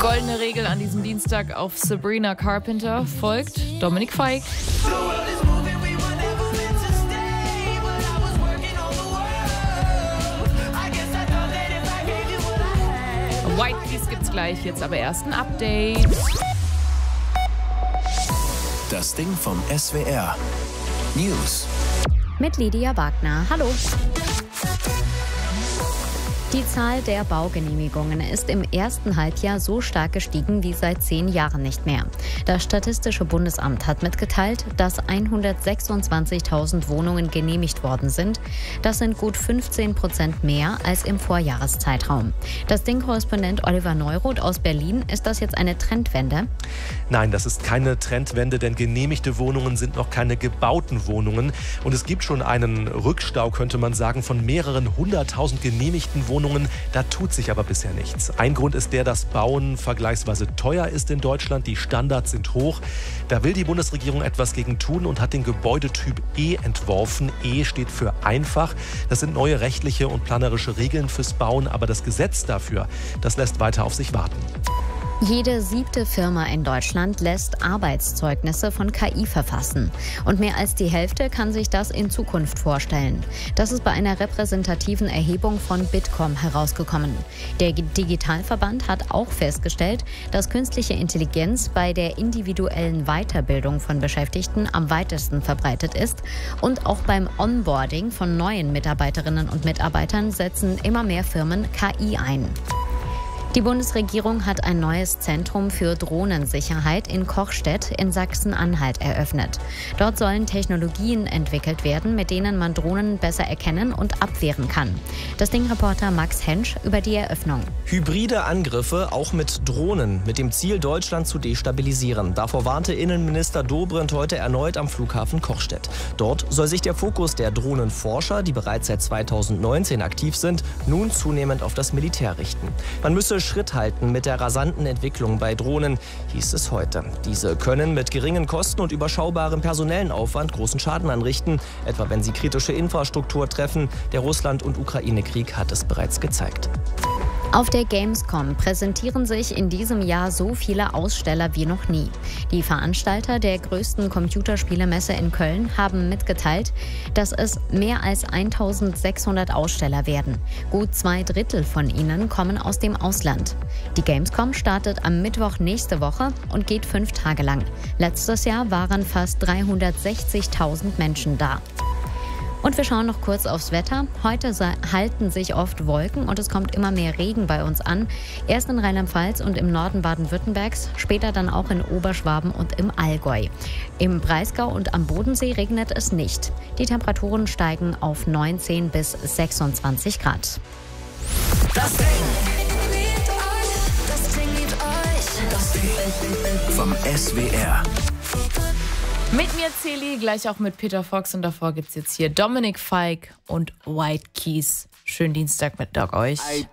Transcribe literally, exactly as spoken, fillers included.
Goldene Regel an diesem Dienstag auf Sabrina Carpenter folgt Dominik Feick. White Keys gibt's gleich, jetzt aber erst ein Update. Das Ding vom S W R. News. Mit Lydia Wagner. Hallo. Die Zahl der Baugenehmigungen ist im ersten Halbjahr so stark gestiegen wie seit zehn Jahren nicht mehr. Das Statistische Bundesamt hat mitgeteilt, dass hundertsechsundzwanzigtausend Wohnungen genehmigt worden sind. Das sind gut fünfzehn Prozent mehr als im Vorjahreszeitraum. Das Ding-Korrespondent Oliver Neuroth aus Berlin, ist das jetzt eine Trendwende? Nein, das ist keine Trendwende, denn genehmigte Wohnungen sind noch keine gebauten Wohnungen. Und es gibt schon einen Rückstau, könnte man sagen, von mehreren hunderttausend genehmigten Wohnungen. Da tut sich aber bisher nichts. Ein Grund ist der, dass Bauen vergleichsweise teuer ist in Deutschland. Die Standards sind hoch. Da will die Bundesregierung etwas gegen tun und hat den Gebäudetyp E entworfen. E steht für einfach. Das sind neue rechtliche und planerische Regeln fürs Bauen. Aber das Gesetz dafür, das lässt weiter auf sich warten. Jede siebte Firma in Deutschland lässt Arbeitszeugnisse von K I verfassen. Und mehr als die Hälfte kann sich das in Zukunft vorstellen. Das ist bei einer repräsentativen Erhebung von Bitkom herausgekommen. Der Digitalverband hat auch festgestellt, dass künstliche Intelligenz bei der individuellen Weiterbildung von Beschäftigten am weitesten verbreitet ist. Und auch beim Onboarding von neuen Mitarbeiterinnen und Mitarbeitern setzen immer mehr Firmen K I ein. Die Bundesregierung hat ein neues Zentrum für Drohnensicherheit in Kochstedt in Sachsen-Anhalt eröffnet. Dort sollen Technologien entwickelt werden, mit denen man Drohnen besser erkennen und abwehren kann. Das Ding-Reporter Max Hensch über die Eröffnung. Hybride Angriffe auch mit Drohnen, mit dem Ziel, Deutschland zu destabilisieren. Davor warnte Innenminister Dobrindt heute erneut am Flughafen Kochstedt. Dort soll sich der Fokus der Drohnenforscher, die bereits seit zweitausendneunzehn aktiv sind, nun zunehmend auf das Militär richten. Man müsse Schritt halten mit der rasanten Entwicklung bei Drohnen, hieß es heute. Diese können mit geringen Kosten und überschaubarem personellen Aufwand großen Schaden anrichten, etwa wenn sie kritische Infrastruktur treffen. Der Russland- und Ukraine-Krieg hat es bereits gezeigt. Auf der Gamescom präsentieren sich in diesem Jahr so viele Aussteller wie noch nie. Die Veranstalter der größten Computerspielemesse in Köln haben mitgeteilt, dass es mehr als eintausendsechshundert Aussteller werden. Gut zwei Drittel von ihnen kommen aus dem Ausland. Die Gamescom startet am Mittwoch nächste Woche und geht fünf Tage lang. Letztes Jahr waren fast dreihundertsechzigtausend Menschen da. Und wir schauen noch kurz aufs Wetter. Heute halten sich oft Wolken und es kommt immer mehr Regen bei uns an. Erst in Rheinland-Pfalz und im Norden Baden-Württembergs, später dann auch in Oberschwaben und im Allgäu. Im Breisgau und am Bodensee regnet es nicht. Die Temperaturen steigen auf neunzehn bis sechsundzwanzig Grad. Das Ding. Das Ding liebt euch. Das Ding vom S W R. Mit mir Celi, gleich auch mit Peter Fox und davor gibt's jetzt hier Dominik Feick und White Keys. Schönen Dienstag mit Doc euch.